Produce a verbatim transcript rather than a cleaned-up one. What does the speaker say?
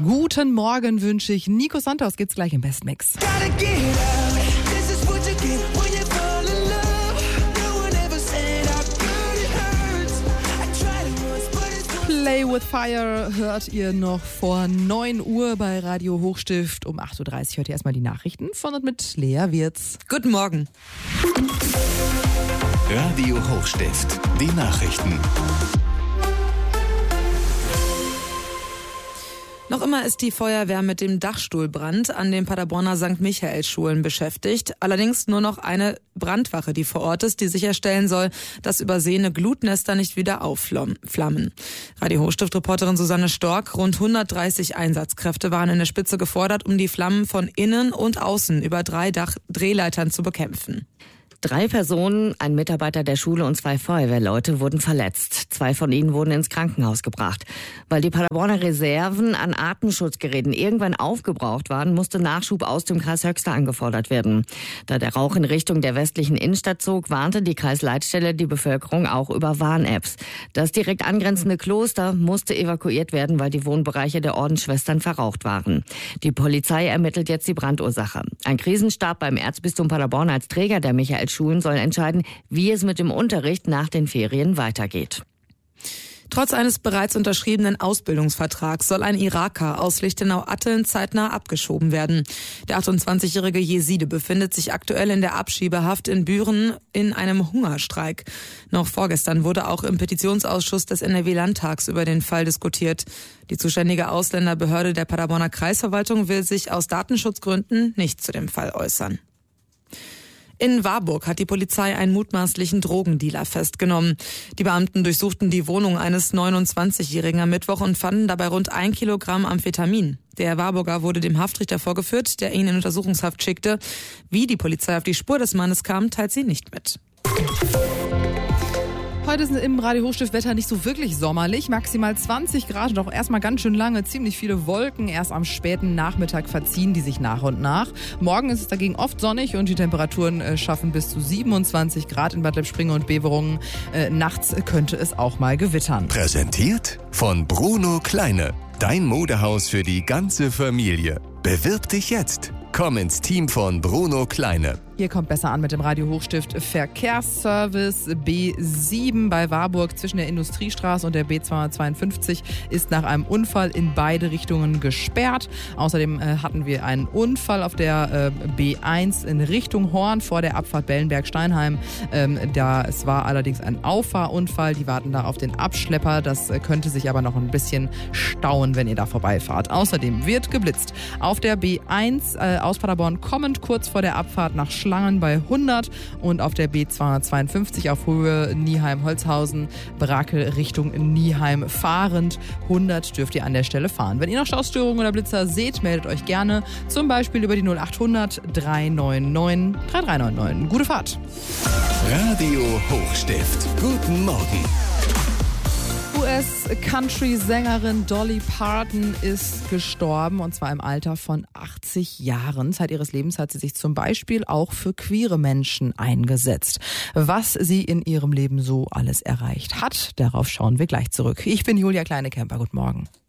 Guten Morgen wünsche ich. Nico Santos geht's gleich im Best Mix. Play with Fire hört ihr noch vor neun Uhr bei Radio Hochstift. Um acht Uhr dreißig hört ihr erstmal die Nachrichten von und mit Lea Wirz. Guten Morgen. Radio Hochstift, die Nachrichten. Noch immer ist die Feuerwehr mit dem Dachstuhlbrand an den Paderborner Sankt Michael-Schulen beschäftigt. Allerdings nur noch eine Brandwache, die vor Ort ist, die sicherstellen soll, dass übersehene Glutnester nicht wieder aufflammen. Radio Hochstift-Reporterin Susanne Stork, rund hundertdreißig Einsatzkräfte waren in der Spitze gefordert, um die Flammen von innen und außen über drei Dach- Drehleitern zu bekämpfen. Drei Personen, ein Mitarbeiter der Schule und zwei Feuerwehrleute wurden verletzt. Zwei von ihnen wurden ins Krankenhaus gebracht. Weil die Paderborner Reserven an Atemschutzgeräten irgendwann aufgebraucht waren, musste Nachschub aus dem Kreis Höxter angefordert werden. Da der Rauch in Richtung der westlichen Innenstadt zog, warnte die Kreisleitstelle die Bevölkerung auch über Warn-Apps. Das direkt angrenzende Kloster musste evakuiert werden, weil die Wohnbereiche der Ordensschwestern verraucht waren. Die Polizei ermittelt jetzt die Brandursache. Ein Krisenstab beim Erzbistum Paderborn als Träger der Michael Schulen sollen entscheiden, wie es mit dem Unterricht nach den Ferien weitergeht. Trotz eines bereits unterschriebenen Ausbildungsvertrags soll ein Iraker aus Lichtenau-Atteln zeitnah abgeschoben werden. Der achtundzwanzigjährige Jeside befindet sich aktuell in der Abschiebehaft in Büren in einem Hungerstreik. Noch vorgestern wurde auch im Petitionsausschuss des N R W-Landtags über den Fall diskutiert. Die zuständige Ausländerbehörde der Paderborner Kreisverwaltung will sich aus Datenschutzgründen nicht zu dem Fall äußern. In Warburg hat die Polizei einen mutmaßlichen Drogendealer festgenommen. Die Beamten durchsuchten die Wohnung eines neunundzwanzigjährigen am Mittwoch und fanden dabei rund ein Kilogramm Amphetamin. Der Warburger wurde dem Haftrichter vorgeführt, der ihn in Untersuchungshaft schickte. Wie die Polizei auf die Spur des Mannes kam, teilt sie nicht mit. Heute ist im Radio Hochstift Wetter nicht so wirklich sommerlich, maximal zwanzig Grad und auch erstmal ganz schön lange, ziemlich viele Wolken. Erst am späten Nachmittag verziehen die sich nach und nach. Morgen ist es dagegen oft sonnig und die Temperaturen äh, schaffen bis zu siebenundzwanzig Grad in Bad Lippspringe und Beverungen. Äh, nachts könnte es auch mal gewittern. Präsentiert von Bruno Kleine, dein Modehaus für die ganze Familie. Bewirb dich jetzt. Komm ins Team von Bruno Kleine. Ihr kommt besser an mit dem Radio Hochstift Verkehrsservice. B sieben bei Warburg zwischen der Industriestraße und der B zweihundertzweiundfünfzig ist nach einem Unfall in beide Richtungen gesperrt. Außerdem äh, hatten wir einen Unfall auf der äh, B eins in Richtung Horn vor der Abfahrt Bellenberg-Steinheim. Ähm, da, es war allerdings ein Auffahrunfall. Die warten da auf den Abschlepper. Das äh, könnte sich aber noch ein bisschen stauen, wenn ihr da vorbeifahrt. Außerdem wird geblitzt auf der B eins äh, aus Paderborn kommend kurz vor der Abfahrt nach Schlangen bei hundert und auf der B zweihundertzweiundfünfzig auf Höhe Nieheim-Holzhausen, Brakel Richtung Nieheim fahrend. hundert dürft ihr an der Stelle fahren. Wenn ihr noch Staustörungen oder Blitzer seht, meldet euch gerne, zum Beispiel über die null achthundert drei neun neun drei drei neun neun. Gute Fahrt! Radio Hochstift. Guten Morgen. U S-Country-Sängerin Dolly Parton ist gestorben, und zwar im Alter von achtzig Jahren. Zeit ihres Lebens hat sie sich zum Beispiel auch für queere Menschen eingesetzt. Was sie in ihrem Leben so alles erreicht hat, darauf schauen wir gleich zurück. Ich bin Julia Kleine-Kemper. Guten Morgen.